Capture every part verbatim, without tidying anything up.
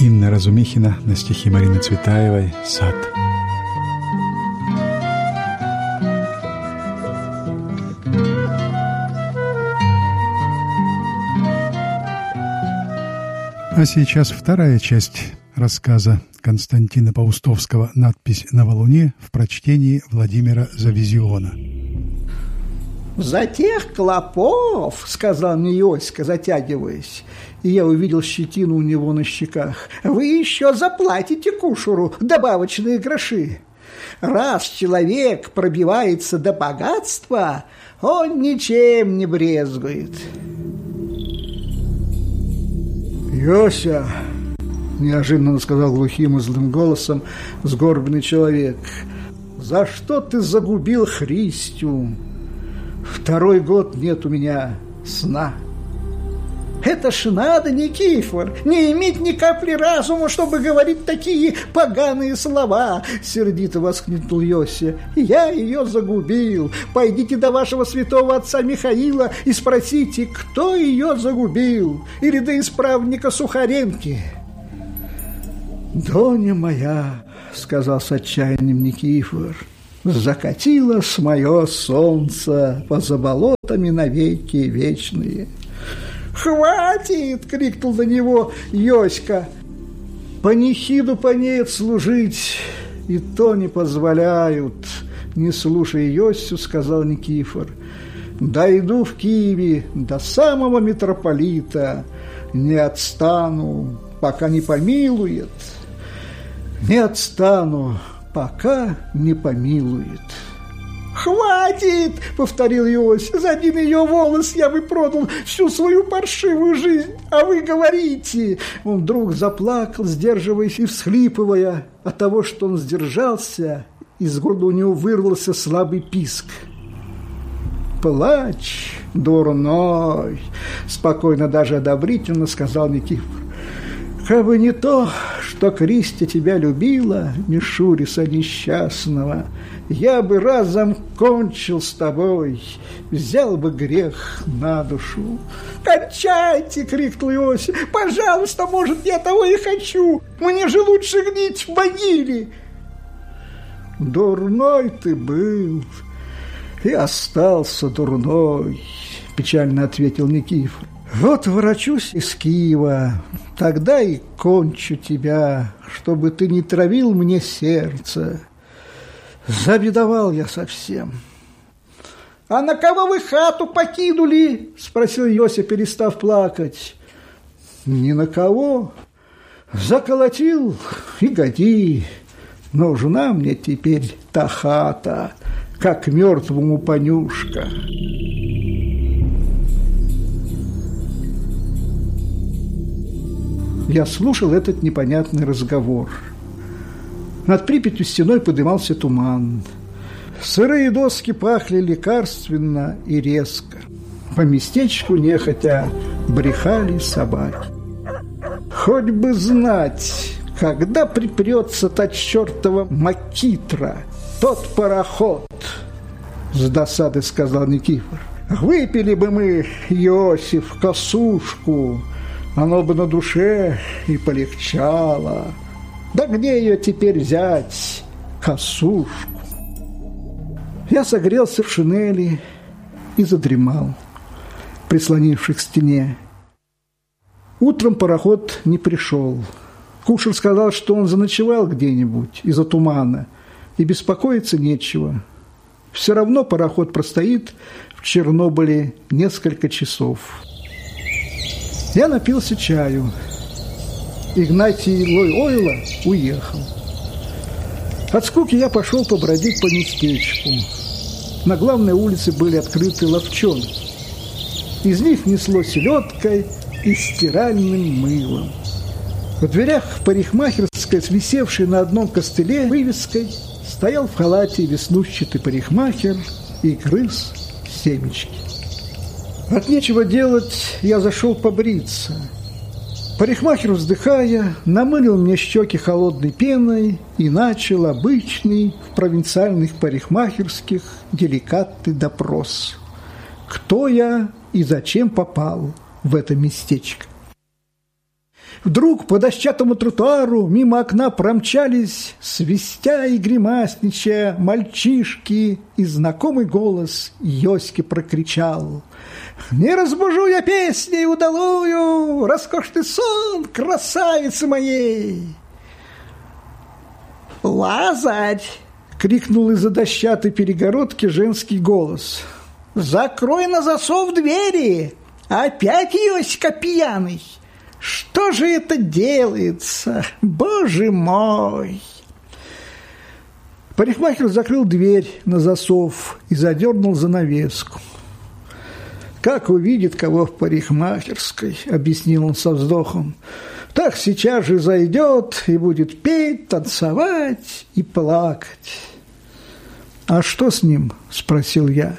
Инна Разумихина на стихи Марины Цветаевой «Сад». А сейчас вторая часть рассказа Константина Паустовского «Надпись на валуне» в прочтении Владимира Завизиона. «За тех клопов, — сказал мне Йоська, затягиваясь, и я увидел щетину у него на щеках, — вы еще заплатите кушеру добавочные гроши. Раз человек пробивается до богатства, он ничем не брезгует». «Йося, — неожиданно сказал глухим и злым голосом сгорбленный человек, — за что ты загубил Христю? Второй год нет у меня сна». «Это ж надо, Никифор, не иметь ни капли разума, чтобы говорить такие поганые слова!» — сердито воскликнул Йося. «Я ее загубил. Пойдите до вашего святого отца Михаила и спросите, кто ее загубил, или до исправника Сухаренки». «Доня моя, — сказал с отчаянием Никифор, — закатилось мое солнце по заболотами навеки вечные». «Хватит! — крикнул на него Йоська. — Панихиду по ней служить и то не позволяют. Не слушая Йосю, сказал Никифор. Дойду в Киеве до самого митрополита, не отстану, пока не помилует. Не отстану, пока не помилует. «Хватит!» — повторил Йось. «За один ее волос я бы продал всю свою паршивую жизнь, а вы говорите!» Он вдруг заплакал, сдерживаясь и всхлипывая. От того, что он сдержался, из горла у него вырвался слабый писк. «Плачь, дурной!» — спокойно, даже одобрительно сказал Никифор. «Кабы не то, что Кристя тебя любила, Мишуриса несчастного, я бы разом кончил с тобой, взял бы грех на душу». «Кончайте!» — крикнул Иосиф. «Пожалуйста, может, я того и хочу. Мне же лучше гнить в могиле». «Дурной ты был и остался дурной», — печально ответил Никифор. «Вот ворочусь из Киева, тогда и кончу тебя, чтобы ты не травил мне сердце. Забедовал я совсем». «А на кого вы хату покинули?» – спросил Йосиф, перестав плакать. «Ни на кого. Заколотил и годи. Нужна мне теперь та хата, как мертвому понюшка». Я слушал этот непонятный разговор. Над Припятью стеной подымался туман. Сырые доски пахли лекарственно и резко. По местечку нехотя брехали собаки. «Хоть бы знать, когда припрется та чертова макитра, тот пароход!» — с досады сказал Никифор. «Выпили бы мы, Иосиф, косушку, оно бы на душе и полегчало. Да где ее теперь взять, косушку?» Я согрелся в шинели и задремал, прислонившись к стене. Утром пароход не пришел. Кушер сказал, что он заночевал где-нибудь из-за тумана, и беспокоиться нечего. Все равно пароход простоит в Чернобыле несколько часов. Я напился чаю. Игнатий Лой-Ойла уехал. От скуки я пошел побродить по местечку. На главной улице были открыты лавчонки. Из них несло селедкой и стиральным мылом. В дверях парикмахерской, свисевшей на одном костыле вывеской, стоял в халате веснушчатый парикмахер и грыз семечки. От нечего делать я зашел побриться. Парикмахер, вздыхая, намылил мне щеки холодной пеной и начал обычный в провинциальных парикмахерских деликатный допрос. Кто я и зачем попал в это местечко? Вдруг по дощатому тротуару мимо окна промчались, свистя и гримасничая, мальчишки, и знакомый голос Йоськи прокричал: «Не разбужу я песней удалую, роскошный сон красавицы моей!» «Лазарь!» — крикнул из-за дощатой перегородки женский голос. «Закрой на засов двери! Опять Йоська пьяный! Что же это делается? Боже мой!» Парикмахер закрыл дверь на засов и задернул занавеску. «Как увидит кого в парикмахерской, — объяснил он со вздохом, — так сейчас же зайдет и будет петь, танцевать и плакать». «А что с ним?» – спросил я.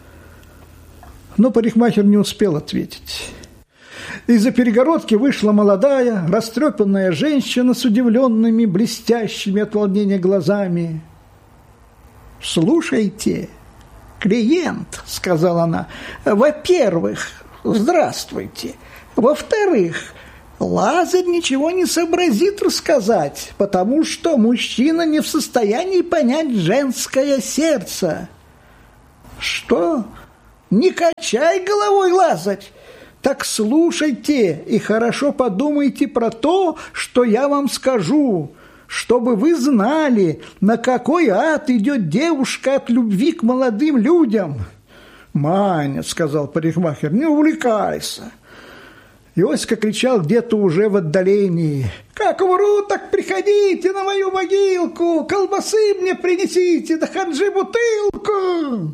Но парикмахер не успел ответить. Из-за перегородки вышла молодая, растрепанная женщина с удивленными, блестящими от волнения глазами. «Слушайте, клиент, — сказала она, — во-первых, здравствуйте, во-вторых, Лазарь ничего не сообразит рассказать, потому что мужчина не в состоянии понять женское сердце». «Что? Не качай головой, Лазарь! Так слушайте и хорошо подумайте про то, что я вам скажу, чтобы вы знали, на какой ад идет девушка от любви к молодым людям». «Маня, — сказал парикмахер, — не увлекайся». Йоська кричал где-то уже в отдалении: «Как умру, так приходите на мою могилку, колбасы мне принесите, да ханжи бутылку».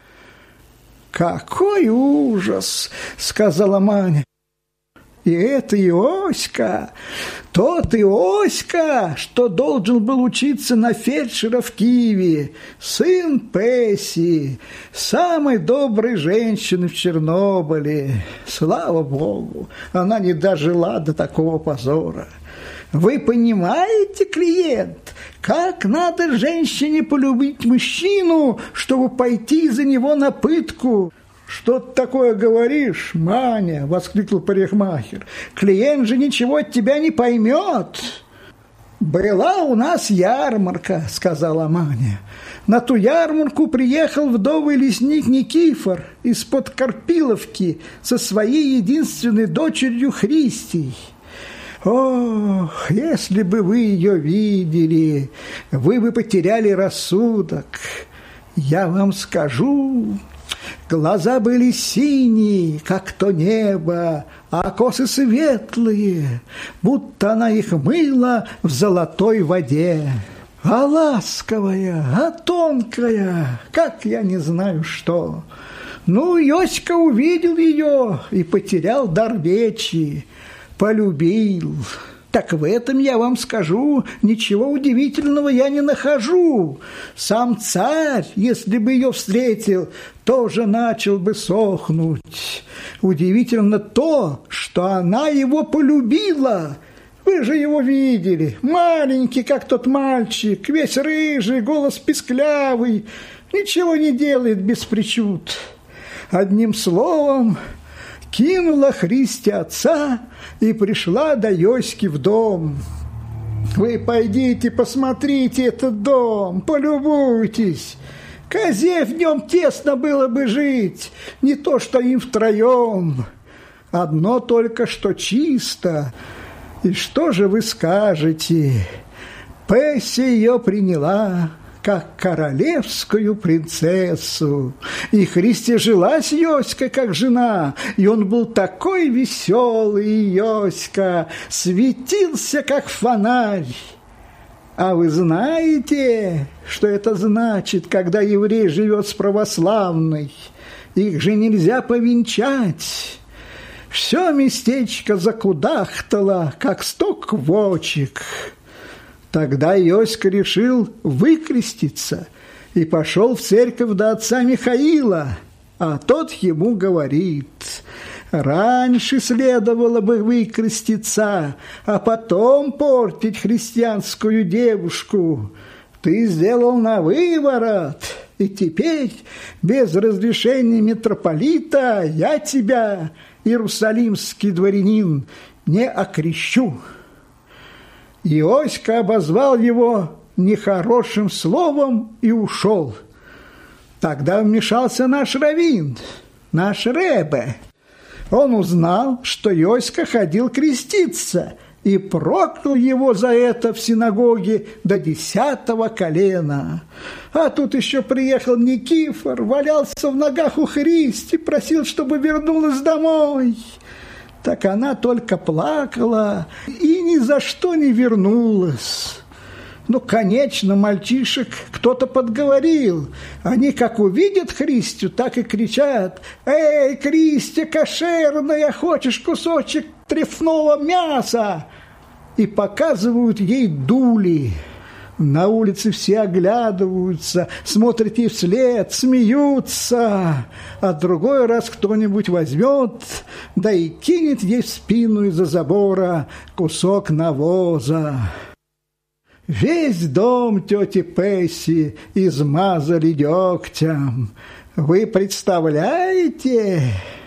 «Какой ужас! — сказала Маня. — И это Иоська, тот Иоська, что должен был учиться на фельдшера в Киеве, сын Песи, самой доброй женщины в Чернобыле. Слава Богу, она не дожила до такого позора. Вы понимаете, клиент, как надо женщине полюбить мужчину, чтобы пойти за него на пытку?» «Что ты такое говоришь, Маня?» – воскликнул парикмахер. «Клиент же ничего от тебя не поймет». «Была у нас ярмарка, — сказала Маня. На ту ярмарку приехал вдовый лесник Никифор из-под Карпиловки со своей единственной дочерью Христей. Ох, если бы вы ее видели, вы бы потеряли рассудок. Я вам скажу, глаза были синие, как то небо, а косы светлые, будто она их мыла в золотой воде. А ласковая, а тонкая, как я не знаю что. Ну, Йоська увидел ее и потерял дар речи. Полюбил. Так в этом, я вам скажу, ничего удивительного я не нахожу. Сам царь, если бы ее встретил, тоже начал бы сохнуть. Удивительно то, что она его полюбила. Вы же его видели, маленький, как тот мальчик, весь рыжий, голос писклявый, ничего не делает без причуд. Одним словом, кинула Христе отца и пришла до Йоськи в дом. Вы пойдите, посмотрите этот дом, полюбуйтесь. Козе в нем тесно было бы жить, не то что им втроем. Одно только что чисто. И что же вы скажете? Песя ее приняла как королевскую принцессу. И Христе жила с Йоськой как жена, и он был такой веселый, Йоська, светился как фонарь. А вы знаете, что это значит, когда еврей живет с православной? Их же нельзя повенчать. Все местечко закудахтало, как сто квочек. Тогда Йоська решил выкреститься и пошел в церковь до отца Михаила, а тот ему говорит: раньше следовало бы выкреститься, а потом портить христианскую девушку. Ты сделал на выворот, и теперь без разрешения митрополита я тебя, иерусалимский дворянин, не окрещу». Иоська обозвал его нехорошим словом и ушел. Тогда вмешался наш раввин, наш ребе. Он узнал, что Иоська ходил креститься, и проклял его за это в синагоге до десятого колена. А тут еще приехал Никифор, валялся в ногах у Христи, просил, чтобы вернулась домой. Так она только плакала и ни за что не вернулась. Ну, конечно, мальчишек кто-то подговорил. Они как увидят Христю, так и кричат: «Эй, Христя кошерная, хочешь кусочек трефного мяса?» И показывают ей дули. На улице все оглядываются, смотрят ей вслед, смеются. А другой раз кто-нибудь возьмет, да и кинет ей в спину из-за забора кусок навоза. Весь дом тети Песси измазали дегтем. Вы представляете?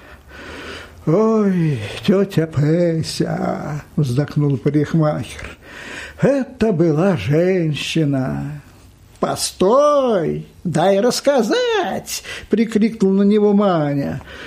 «Ой, тетя Песя», – вздохнул парикмахер, – «это была женщина». «Постой, дай рассказать!» – прикрикнул на него Маня.